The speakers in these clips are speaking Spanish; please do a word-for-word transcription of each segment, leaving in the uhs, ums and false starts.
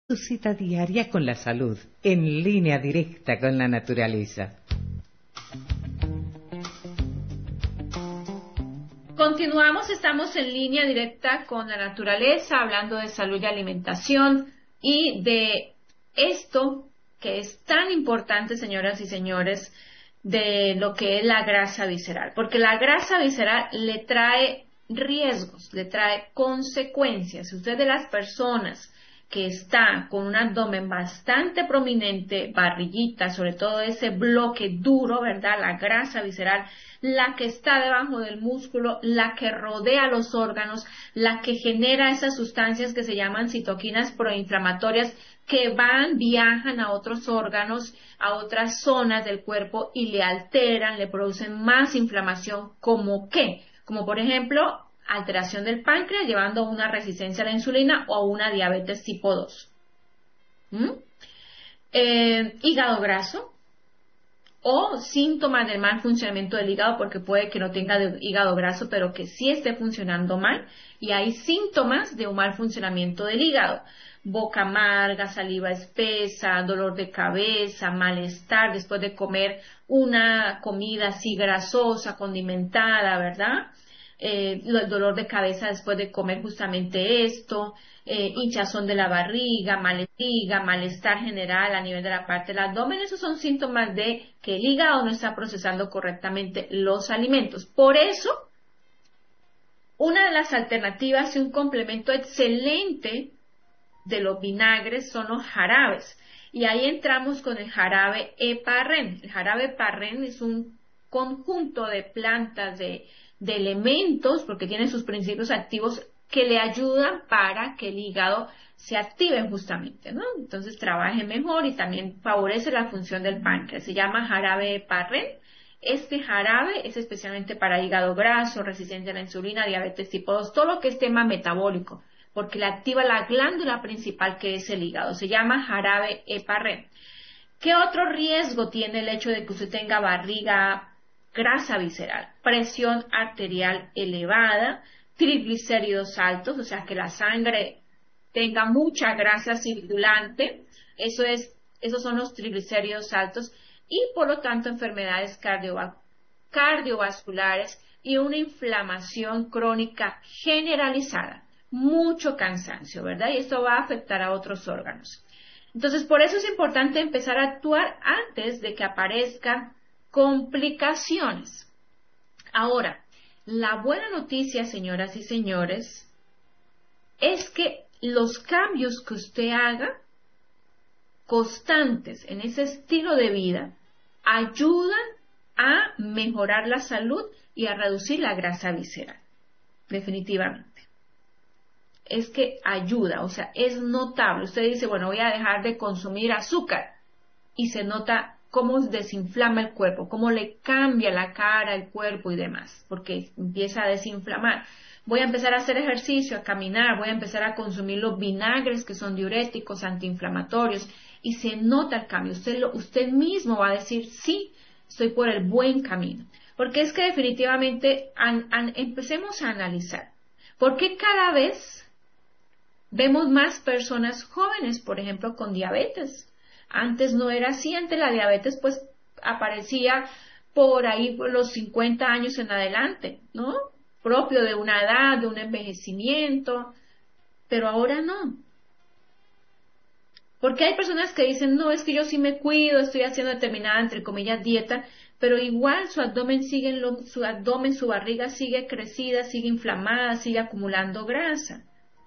Tu cita diaria con la salud, en línea directa con la naturaleza. Continuamos, estamos en línea directa con la naturaleza, hablando de salud y alimentación y de esto que es tan importante, señoras y señores, de lo que es la grasa visceral. Porque la grasa visceral le trae riesgos, le trae consecuencias. Si usted de las personas que está con un abdomen bastante prominente, barriguita, sobre todo ese bloque duro, ¿verdad? La grasa visceral, la que está debajo del músculo, la que rodea los órganos, la que genera esas sustancias que se llaman citoquinas proinflamatorias que van, viajan a otros órganos, a otras zonas del cuerpo y le alteran, le producen más inflamación, ¿como qué? Como por ejemplo, alteración del páncreas llevando a una resistencia a la insulina o a una diabetes tipo dos. ¿Mm? Eh, hígado graso o síntomas del mal funcionamiento del hígado, porque puede que no tenga hígado graso, pero que sí esté funcionando mal, y hay síntomas de un mal funcionamiento del hígado. Boca amarga, saliva espesa, dolor de cabeza, malestar después de comer una comida así grasosa, condimentada, ¿verdad? Eh, el dolor de cabeza después de comer justamente esto, eh, hinchazón de la barriga, malestar, malestar general a nivel de la parte del abdomen. Esos son síntomas de que el hígado no está procesando correctamente los alimentos. Por eso, una de las alternativas y un complemento excelente de los vinagres son los jarabes. Y ahí entramos con el jarabe heparrin. El jarabe heparrin es un conjunto de plantas, de de elementos, porque tiene sus principios activos que le ayudan para que el hígado se active justamente, ¿no? Entonces trabaje mejor y también favorece la función del páncreas. Se llama jarabe heparrin. Este jarabe es especialmente para hígado graso, resistencia a la insulina, diabetes tipo dos, todo lo que es tema metabólico, porque le activa la glándula principal que es el hígado. Se llama jarabe heparrin. ¿Qué otro riesgo tiene el hecho de que usted tenga barriga, grasa visceral? Presión arterial elevada, triglicéridos altos, o sea que la sangre tenga mucha grasa circulante, eso es, esos son los triglicéridos altos, y por lo tanto enfermedades cardiova- cardiovasculares y una inflamación crónica generalizada, mucho cansancio, ¿verdad? Y esto va a afectar a otros órganos. Entonces, por eso es importante empezar a actuar antes de que aparezcan complicaciones. Ahora, la buena noticia, señoras y señores, es que los cambios que usted haga constantes en ese estilo de vida ayudan a mejorar la salud y a reducir la grasa visceral. Definitivamente. Es que ayuda, o sea, es notable. Usted dice, bueno, voy a dejar de consumir azúcar y se nota cómo desinflama el cuerpo, cómo le cambia la cara, el cuerpo y demás, porque empieza a desinflamar. Voy a empezar a hacer ejercicio, a caminar, voy a empezar a consumir los vinagres que son diuréticos, antiinflamatorios, y se nota el cambio. Usted, lo, usted mismo va a decir, sí, estoy por el buen camino. Porque es que definitivamente an, an, empecemos a analizar. ¿Por qué cada vez vemos más personas jóvenes, por ejemplo, con diabetes? Antes no era así, antes la diabetes pues aparecía por ahí por los cincuenta años en adelante, ¿no? Propio de una edad, de un envejecimiento, pero ahora no. Porque hay personas que dicen, no, es que yo sí me cuido, estoy haciendo determinada, entre comillas, dieta, pero igual su abdomen sigue, en lo, su abdomen, su barriga sigue crecida, sigue inflamada, sigue acumulando grasa.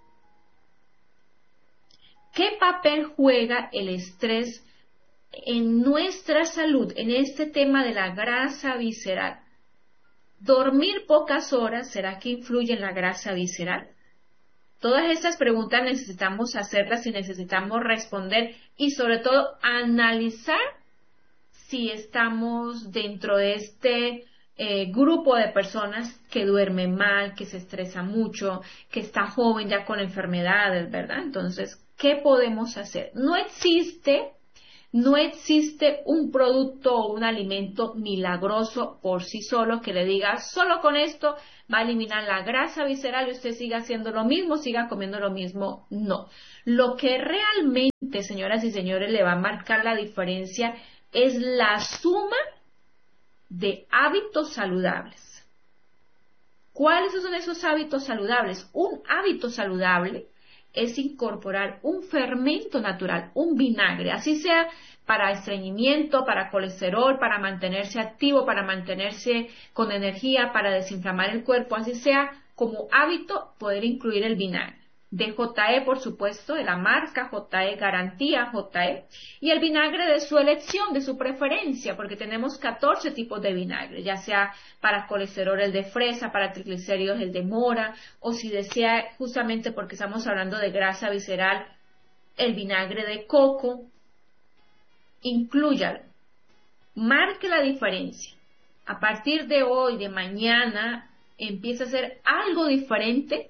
¿Qué papel juega el estrés en nuestra salud, en este tema de la grasa visceral? ¿Dormir pocas horas será que influye en la grasa visceral? Todas estas preguntas necesitamos hacerlas y necesitamos responder y sobre todo analizar si estamos dentro de este eh, grupo de personas que duermen mal, que se estresa mucho, que está joven ya con enfermedades, ¿verdad? Entonces, ¿qué podemos hacer? No existe, no existe un producto o un alimento milagroso por sí solo que le diga, solo con esto va a eliminar la grasa visceral y usted siga haciendo lo mismo, siga comiendo lo mismo. No. Lo que realmente realmente, señoras y señores, le va a marcar la diferencia es la suma de hábitos saludables. ¿Cuáles son esos hábitos saludables? Un hábito saludable es incorporar un fermento natural, un vinagre, así sea para estreñimiento, para colesterol, para mantenerse activo, para mantenerse con energía, para desinflamar el cuerpo, así sea como hábito poder incluir el vinagre. De J E, por supuesto, de la marca J E, garantía J E, y el vinagre de su elección, de su preferencia, porque tenemos catorce tipos de vinagre, ya sea para colesterol el de fresa, para triglicéridos el de mora, o si desea, justamente porque estamos hablando de grasa visceral, el vinagre de coco, inclúyalo, marque la diferencia. A partir de hoy, de mañana, empieza a hacer algo diferente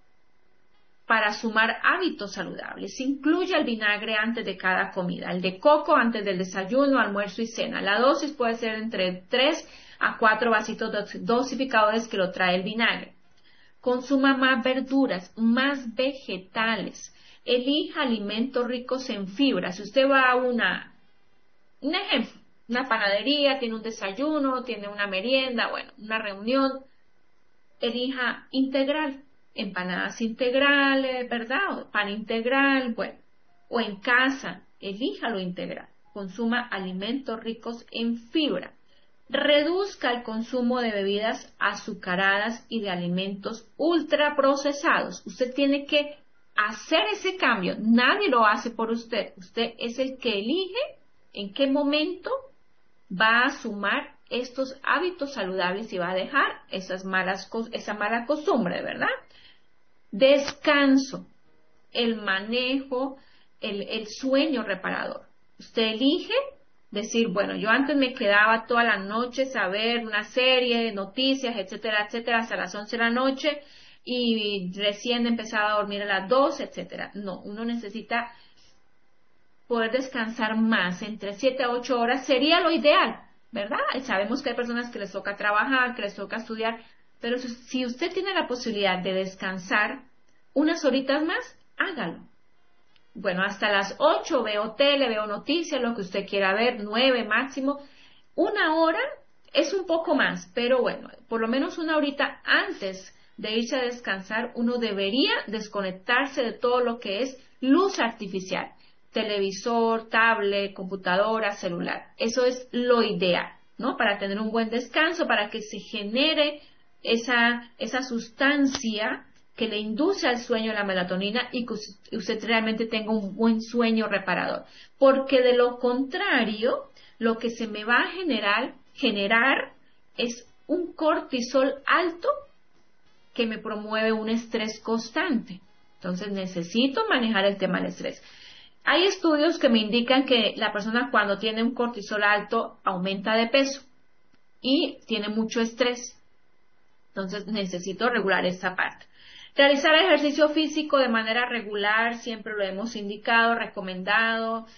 para sumar hábitos saludables. Incluye el vinagre antes de cada comida, el de coco antes del desayuno, almuerzo y cena. La dosis puede ser entre tres a cuatro vasitos dosificadores que lo trae el vinagre. Consuma más verduras, más vegetales. Elija alimentos ricos en fibra. Si usted va a una, un ejemplo, una panadería, tiene un desayuno, tiene una merienda, bueno, una reunión, elija integral. Empanadas integrales, ¿verdad? Pan integral, bueno, o en casa, elija lo integral. Consuma alimentos ricos en fibra. Reduzca el consumo de bebidas azucaradas y de alimentos ultraprocesados. Usted tiene que hacer ese cambio. Nadie lo hace por usted. Usted es el que elige en qué momento va a sumar estos hábitos saludables y va a dejar esas malas, esa mala costumbre, ¿verdad? Descanso, el manejo, el, el sueño reparador. Usted elige decir, bueno, yo antes me quedaba toda la noche a ver una serie, noticias, etcétera, etcétera, hasta las once de la noche y recién empezaba a dormir a las dos, etcétera. No, uno necesita poder descansar más, entre siete a ocho horas sería lo ideal, ¿verdad? Sabemos que hay personas que les toca trabajar, que les toca estudiar, pero si usted tiene la posibilidad de descansar unas horitas más, hágalo. Bueno, hasta las ocho veo tele, veo noticias, lo que usted quiera ver, nueve máximo. Una hora es un poco más, pero bueno, por lo menos una horita antes de irse a descansar, uno debería desconectarse de todo lo que es luz artificial. Televisor, tablet, computadora, celular. Eso es lo ideal, ¿no? Para tener un buen descanso, para que se genere esa, esa sustancia que le induce al sueño, la melatonina, y que usted realmente tenga un buen sueño reparador. Porque de lo contrario, lo que se me va a generar, generar es un cortisol alto que me promueve un estrés constante. Entonces necesito manejar el tema del estrés. Hay estudios que me indican que la persona cuando tiene un cortisol alto aumenta de peso y tiene mucho estrés. Entonces necesito regular esta parte. Realizar ejercicio físico de manera regular, siempre lo hemos indicado, recomendado,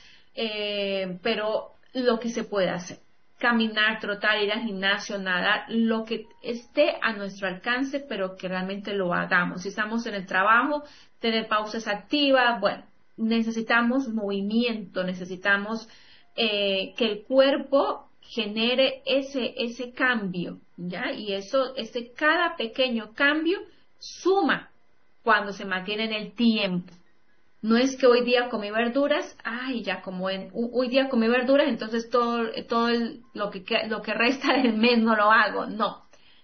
eh, pero lo que se puede hacer. Caminar, trotar, ir al gimnasio, nadar, lo que esté a nuestro alcance, pero que realmente lo hagamos. Si estamos en el trabajo, tener pausas activas, bueno, necesitamos movimiento, necesitamos eh, que el cuerpo genere ese, ese cambio, ¿ya? Y eso, ese, cada pequeño cambio suma cuando se mantiene en el tiempo. No es que hoy día comí verduras, ay, ya como en, hoy día comí verduras, entonces todo, todo el, lo que, lo que resta del mes no lo hago. No.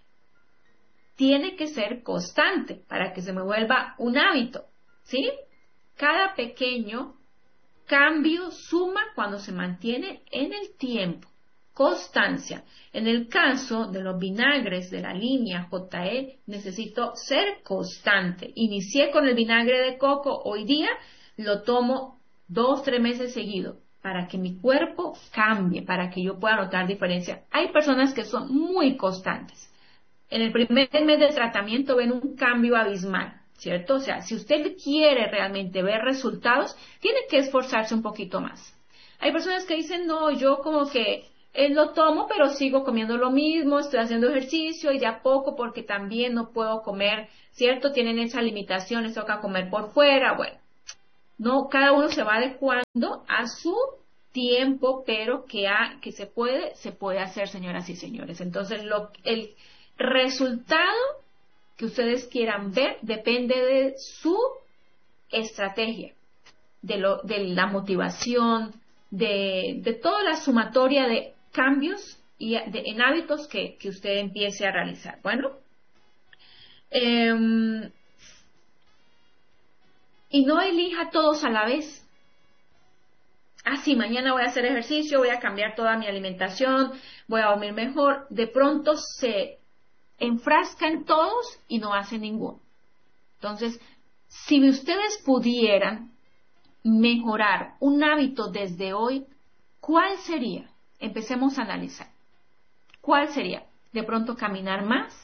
Tiene que ser constante para que se me vuelva un hábito, ¿sí? Cada pequeño cambio suma cuando se mantiene en el tiempo. Constancia. En el caso de los vinagres de la línea J E, necesito ser constante. Inicié con el vinagre de coco, hoy día lo tomo dos, tres meses seguidos para que mi cuerpo cambie, para que yo pueda notar diferencia. Hay personas que son muy constantes. En el primer mes de tratamiento ven un cambio abismal, ¿cierto? O sea, si usted quiere realmente ver resultados, tiene que esforzarse un poquito más. Hay personas que dicen, no, yo como que Eh, lo tomo, pero sigo comiendo lo mismo, estoy haciendo ejercicio y de a poco porque también no puedo comer, ¿cierto? Tienen esa limitación, les toca comer por fuera. Bueno, No, cada uno se va adecuando a su tiempo, pero que, ha, que se puede, se puede hacer, señoras y señores. Entonces, lo, el resultado que ustedes quieran ver depende de su estrategia, de, lo, de la motivación, de, de toda la sumatoria de cambios y de, en hábitos que, que usted empiece a realizar. Bueno, eh, y no elija todos a la vez. Ah, sí, mañana voy a hacer ejercicio, voy a cambiar toda mi alimentación, voy a dormir mejor. De pronto se enfrasca en todos y no hace ninguno. Entonces, si ustedes pudieran mejorar un hábito desde hoy, ¿cuál sería? Empecemos a analizar. ¿Cuál sería? De pronto caminar más.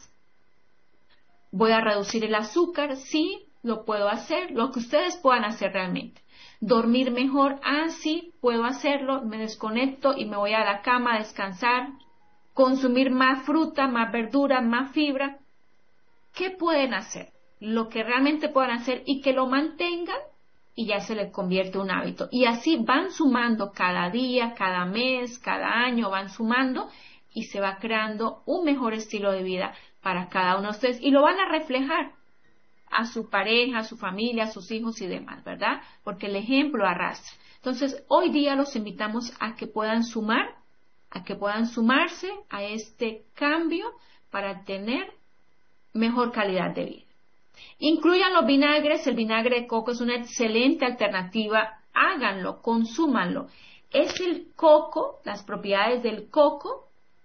Voy a reducir el azúcar, sí, lo puedo hacer, lo que ustedes puedan hacer realmente. Dormir mejor, ah, sí, puedo hacerlo, me desconecto y me voy a la cama a descansar. Consumir más fruta, más verdura, más fibra. ¿Qué pueden hacer? Lo que realmente puedan hacer y que lo mantengan y ya se les convierte un hábito. Y así van sumando cada día, cada mes, cada año, van sumando y se va creando un mejor estilo de vida para cada uno de ustedes y lo van a reflejar a su pareja, a su familia, a sus hijos y demás, ¿verdad? Porque el ejemplo arrastra. Entonces, hoy día los invitamos a que puedan sumar, a que puedan sumarse a este cambio para tener mejor calidad de vida. Incluyan los vinagres, el vinagre de coco es una excelente alternativa, háganlo, consúmanlo. Es el coco, las propiedades del coco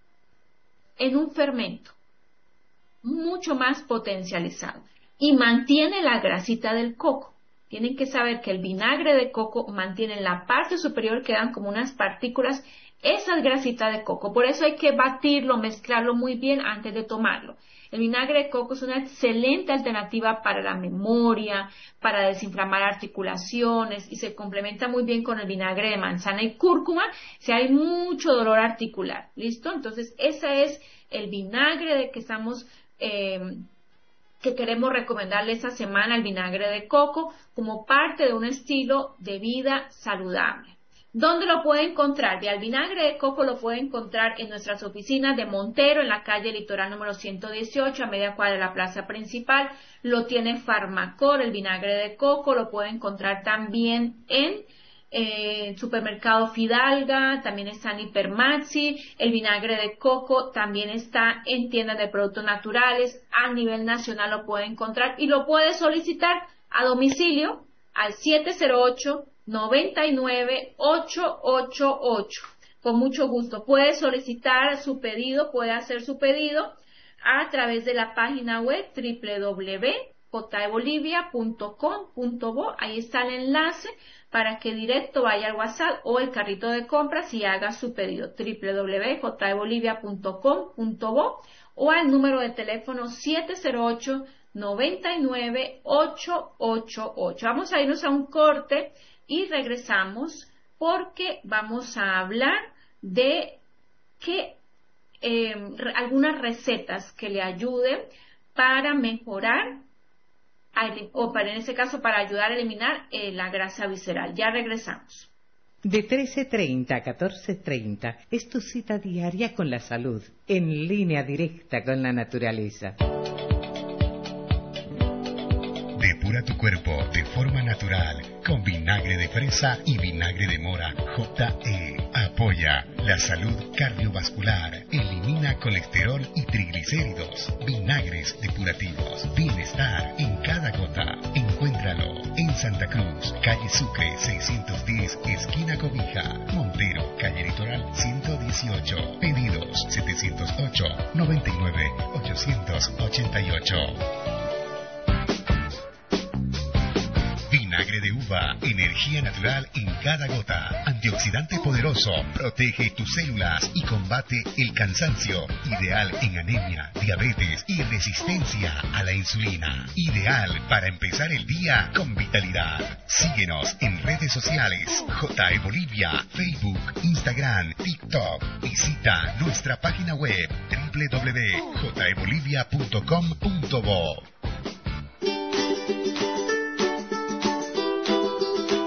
en un fermento, mucho más potencializado. Y mantiene la grasita del coco. Tienen que saber que el vinagre de coco mantiene en la parte superior, quedan como unas partículas, esas grasitas de coco. Por eso hay que batirlo, mezclarlo muy bien antes de tomarlo. El vinagre de coco es una excelente alternativa para la memoria, para desinflamar articulaciones y se complementa muy bien con el vinagre de manzana y cúrcuma si hay mucho dolor articular. ¿Listo? Entonces, ese es el vinagre de que estamos... Eh, que queremos recomendarle esta semana, el vinagre de coco, como parte de un estilo de vida saludable. ¿Dónde lo puede encontrar? Bien, el vinagre de coco lo puede encontrar en nuestras oficinas de Montero, en la calle Litoral número ciento dieciocho, a media cuadra de la plaza principal. Lo tiene Farmacor, el vinagre de coco, lo puede encontrar también en Eh, supermercado Fidalga, también está en Hipermaxi, el vinagre de coco también está en tiendas de productos naturales, a nivel nacional lo puede encontrar y lo puede solicitar a domicilio al siete cero ocho, nueve nueve, ocho ocho ocho. Con mucho gusto puede solicitar su pedido, puede hacer su pedido a través de la página web doble u doble u doble u punto j e bolivia punto com punto bo, ahí está el enlace para que directo vaya al WhatsApp o el carrito de compras y haga su pedido, doble u doble u doble u punto j e bolivia punto com punto bo o al número de teléfono siete cero ocho, nueve nueve, ocho ocho ocho. Vamos a irnos a un corte y regresamos porque vamos a hablar de que eh, algunas recetas que le ayuden para mejorar o para en ese caso para ayudar a eliminar eh, la grasa visceral. Ya regresamos. De trece treinta a catorce treinta es tu cita diaria con la salud, en línea directa con la naturaleza. Depura tu cuerpo de forma natural con vinagre de fresa y vinagre de mora J E. Apoya la salud cardiovascular, elimina colesterol y triglicéridos. Vinagres depurativos, bienestar en cada gota. Encuéntralo en Santa Cruz, calle Sucre seiscientos diez, esquina Cobija. Montero, calle Litoral ciento dieciocho. Pedidos setecientos ocho, noventa y nueve, ochocientos ochenta y ocho. Vinagre de uva, energía natural en cada gota. Antioxidante poderoso, protege tus células y combate el cansancio. Ideal en anemia, diabetes y resistencia a la insulina. Ideal para empezar el día con vitalidad. Síguenos en redes sociales. J E Bolivia, Facebook, Instagram, TikTok. Visita nuestra página web doble u doble u doble u punto j e bolivia punto com punto bo.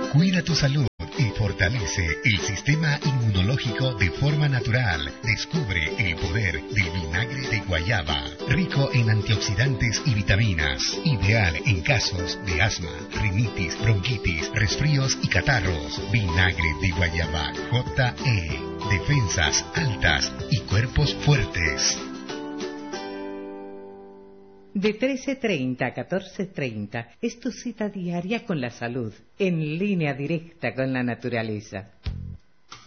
Cuida tu salud y fortalece el sistema inmunológico de forma natural. Descubre el poder del vinagre de guayaba, rico en antioxidantes y vitaminas, ideal en casos de asma, rinitis, bronquitis, resfríos y catarros. Vinagre de guayaba J E, defensas altas y cuerpos fuertes. De trece treinta a catorce treinta es tu cita diaria con la salud, en línea directa con la naturaleza.